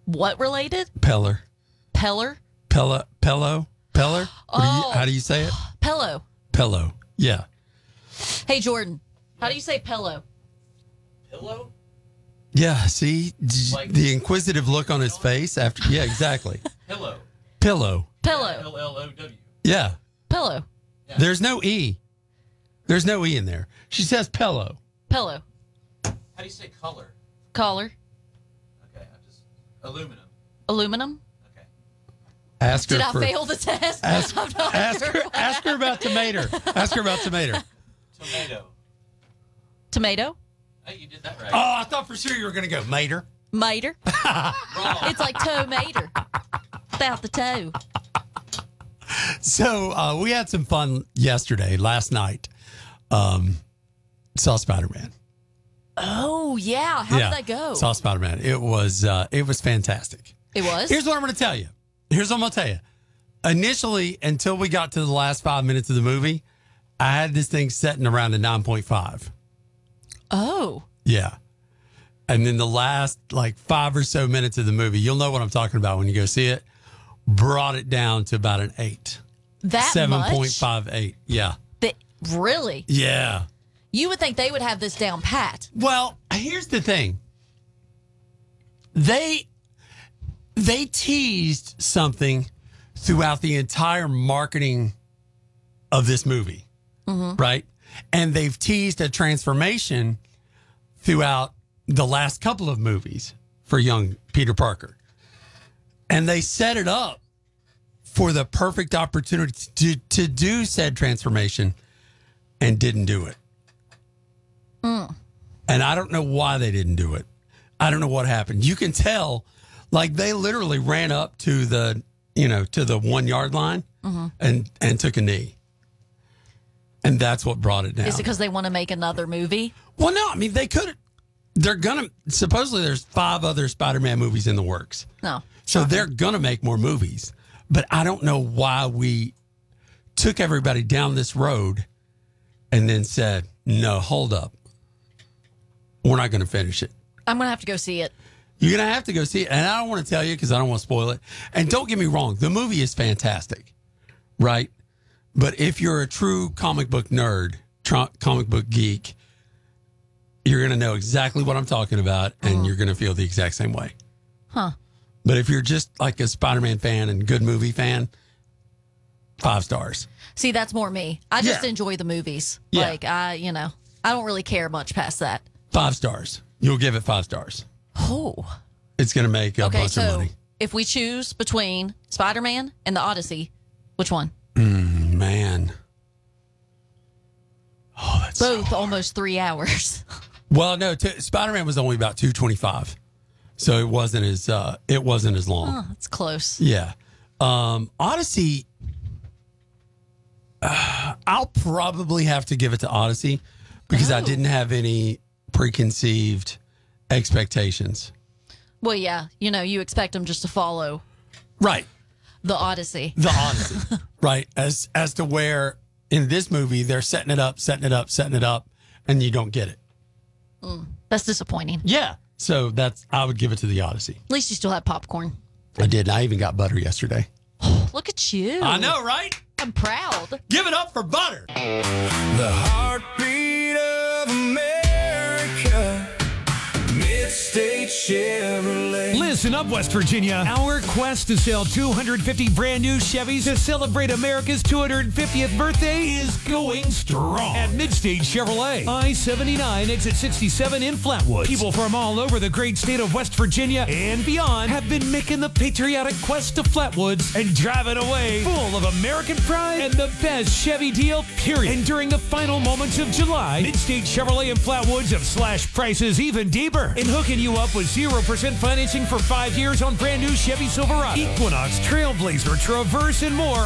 What related? Peller. Peller? Pello? Peller? How do you say it? Pello. Pello. Yeah. Hey, Jordan. How do you say pillow? Pillow? Yeah, see? The inquisitive look on his face after. Yeah, exactly. Pillow. Pillow. Pillow. Pillow. Yeah. Pillow. Yeah. There's no E. There's no E in there. She says pillow. Pillow. How do you say color? Collar. Okay, aluminum. Aluminum. Okay. Ask her Did I for, fail the test? Ask I'm not sure. ask her about tomato. Ask her about tomato. Tomato. Tomato. Hey, you did that right. Oh, I thought for sure you were going to go mater. Mater. Wrong. It's like tomater without the toe. So we had some fun last night. Saw Spider-Man. Oh, yeah. How did that go? Saw Spider-Man. It was fantastic. It was? Here's what I'm going to tell you. Initially, until we got to the last 5 minutes of the movie, I had this thing setting around a 9.5. Oh. Yeah. And then the last 5 or so minutes of the movie, you'll know what I'm talking about when you go see it, brought it down to about an 8. That 7.58. Yeah. Really? Yeah. You would think they would have this down pat. Well, here's the thing. They teased something throughout the entire marketing of this movie, right? And they've teased a transformation throughout the last couple of movies for young Peter Parker. And they set it up for the perfect opportunity to do said transformation and didn't do it. And I don't know why they didn't do it. I don't know what happened. You can tell, they literally ran up to the 1 yard line and took a knee. And that's what brought it down. Is it because they want to make another movie? Well, no, I mean, supposedly there's 5 other Spider-Man movies in the works. No. So they're going to make more movies. But I don't know why we took everybody down this road and then said, no, hold up. We're not going to finish it. I'm going to have to go see it. You're going to have to go see it. And I don't want to tell you because I don't want to spoil it. And don't get me wrong. The movie is fantastic, right? But if you're a true comic book nerd, comic book geek, you're going to know exactly what I'm talking about. And you're going to feel the exact same way. Huh. But if you're just like a Spider-Man fan and good movie fan, 5 stars. See, that's more me. I just Yeah. enjoy the movies. Yeah. I don't really care much past that. 5 stars. You'll give it 5 stars. Oh. It's going to make a Okay, bunch of so money. if we choose between Spider-Man and the Odyssey, which one? Man. Oh, that's Both so hard. almost 3 hours. Well, no, Spider-Man was only about 225. So it wasn't as long. Oh, that's close. Yeah. Odyssey, I'll probably have to give it to Odyssey because I didn't have any preconceived expectations. Well, yeah, you expect them just to follow Right. the Odyssey. The Odyssey. Right. As to where in this movie they're setting it up, and you don't get it. That's disappointing. Yeah. So I would give it to the Odyssey. At least you still have popcorn. I did. And I even got butter yesterday. Look at you. I know, right? I'm proud. Give it up for butter. The heartbeat of America, Mid-State Chevrolet. Listen up, West Virginia. Our quest to sell 250 brand new Chevys to celebrate America's 250th birthday is going strong at Midstate Chevrolet. I-79 exit 67 in Flatwoods. People from all over the great state of West Virginia and beyond have been making the patriotic quest to Flatwoods and driving away full of American pride and the best Chevy deal, period. And during the final moments of July, Midstate Chevrolet in Flatwoods have slashed prices even deeper and hooking you up with 0% financing for 5 years on brand new Chevy Silverado, Equinox, Trailblazer, Traverse, and more